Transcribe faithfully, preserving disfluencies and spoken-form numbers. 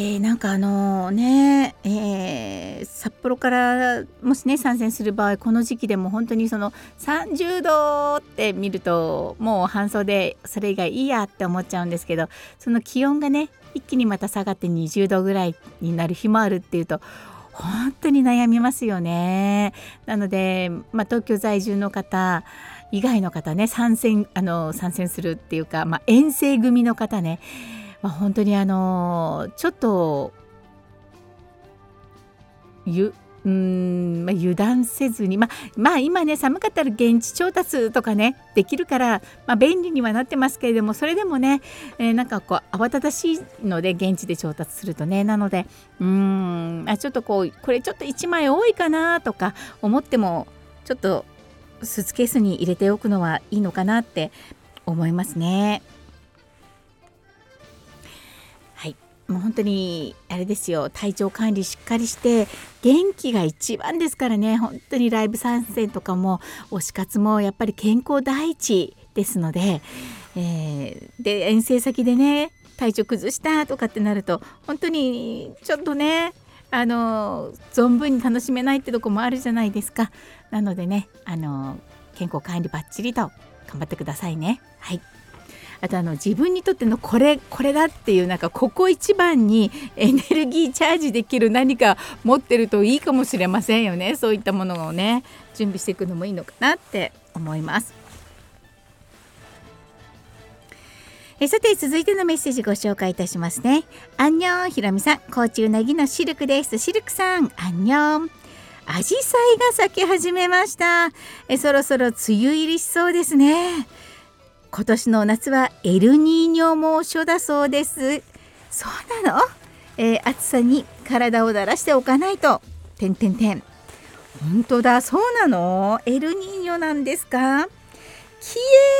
えー、なんかあのね、えー札幌からもしね参戦する場合、この時期でも本当にそのさんじゅうどって見るともう半袖それ以外いいやって思っちゃうんですけど、その気温がね一気にまた下がってにじゅうどぐらいになる日もあるっていうと本当に悩みますよね。なので、まあ、東京在住の方以外の方ね、参戦あの参戦するっていうか、まあ、遠征組の方ね、まあ、本当にあのちょっとゆうーん、まあ、油断せずに、まあ、まあ今ね寒かったら現地調達とかねできるから、まあ、便利にはなってますけれども、それでもね、えーなんかこう慌ただしいので現地で調達するとね、なのでうーん、あちょっとこうこれちょっといちまい多いかなとか思っても、ちょっとスーツケースに入れておくのはいいのかなって思いますね。はい、もう本当にあれですよ、体調管理しっかりして元気が一番ですからね。本当にライブ参戦とかも推し活もやっぱり健康第一ですので、えーで遠征先でね体調崩したとかってなると本当にちょっとね、あの存分に楽しめないってとこもあるじゃないですか。なのでね、あの健康管理バッチリと頑張ってくださいね。はい。あとあの自分にとってのこれこれだっていう、なんかここ一番にエネルギーチャージできる何か持ってるといいかもしれませんよね。そういったものをね準備していくのもいいのかなって思います。えさて続いてのメッセージご紹介いたしますね。アンニョンひろみさん、高知うなぎのシルクです。シルクさん、アンニョン。アジサイが咲き始めました。えそろそろ梅雨入りしそうですね。今年の夏はエルニーニョ猛暑だそうです。そうなの、えー暑さに体を慣らしておかないと。てんてんてん。本当だ、そうなの、エルニーニョなんですか。きえ